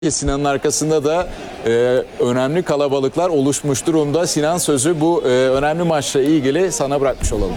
Sinan'ın arkasında da önemli kalabalıklar oluşmuş durumda. Sinan, sözü bu önemli maçla ilgili sana bırakmış olalım.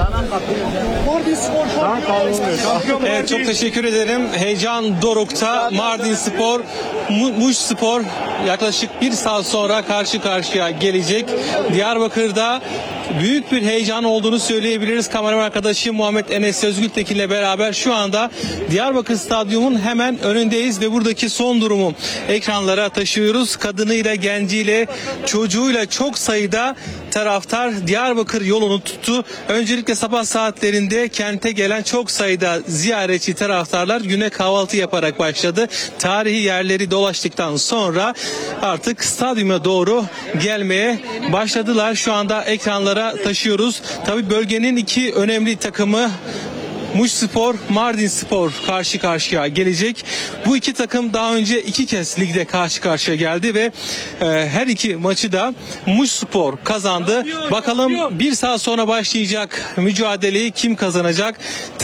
Evet, çok teşekkür ederim. Heyecan dorukta. Mardin Spor, Muş Spor yaklaşık bir saat sonra karşı karşıya gelecek. Diyarbakır'da büyük bir heyecan olduğunu söyleyebiliriz. Kameraman arkadaşım Muhammed Enes Özgültekin'le beraber şu anda Diyarbakır Stadyumu'nun hemen önündeyiz ve buradaki son durumu ekranlara taşıyoruz. Kadınıyla, genciyle, çocuğuyla çok sayıda taraftar Diyarbakır yolunu tuttu. Öncelikle sabah saatlerinde kente gelen çok sayıda ziyaretçi taraftarlar güne kahvaltı yaparak başladı. Tarihi yerleri dolaştıktan sonra artık stadyuma doğru gelmeye başladılar. Şu anda ekranlara taşıyoruz. Tabii bölgenin iki önemli takımı Muş Spor, Mardin Spor karşı karşıya gelecek. Bu iki takım daha önce iki kez ligde karşı karşıya geldi ve her iki maçı da Muş Spor kazandı. Bakalım bir saat sonra başlayacak mücadeleyi kim kazanacak?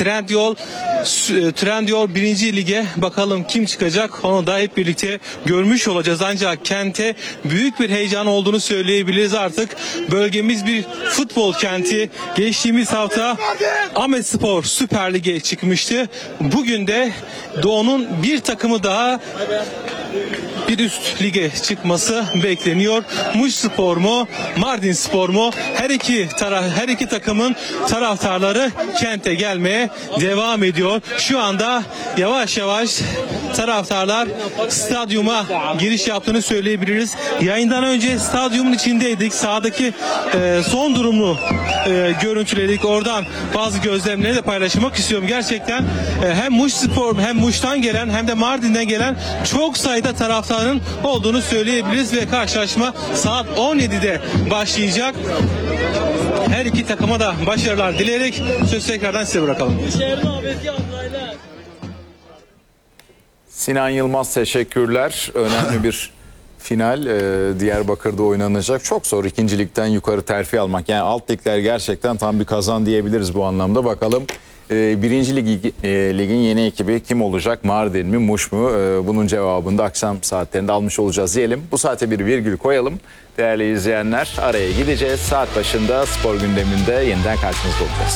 Trendyol 1. Lige bakalım kim çıkacak? Onu da hep birlikte görmüş olacağız. Ancak kente büyük bir heyecan olduğunu söyleyebiliriz artık. Bölgemiz bir futbol kenti. Geçtiğimiz hafta Ahmet Spor Süper Lig'e çıkmıştı. Bugün de Doğu'nun bir takımı daha bir üst lige çıkması bekleniyor. Muş Spor mu, Mardin Spor mu? Her iki takımın taraftarları kente gelmeye devam ediyor. Şu anda yavaş yavaş taraftarlar stadyuma giriş yaptığını söyleyebiliriz. Yayından önce stadyumun içindeydik. Sahadaki son durumu görüntüledik. Oradan bazı gözlemleri de paylaşmak istiyorum. Gerçekten hem Muş Spor, hem Muş'tan gelen hem de Mardin'den gelen çok sayıda taraftarın olduğunu söyleyebiliriz ve karşılaşma saat 17'de başlayacak. Her iki takıma da başarılar dileyerek sözü tekrardan size bırakalım. Sinan Yılmaz, teşekkürler. Önemli bir final Diyarbakır'da oynanacak. Çok zor ikincilikten yukarı terfi almak. Yani alt ligler gerçekten tam bir kazan diyebiliriz bu anlamda. Bakalım birinci ligin yeni ekibi kim olacak? Mardin mi, Muş mu? Bunun cevabını da akşam saatlerinde almış olacağız diyelim. Bu saate bir virgül koyalım. Değerli izleyenler, araya gideceğiz. Saat başında spor gündeminde yeniden karşınızda olacağız.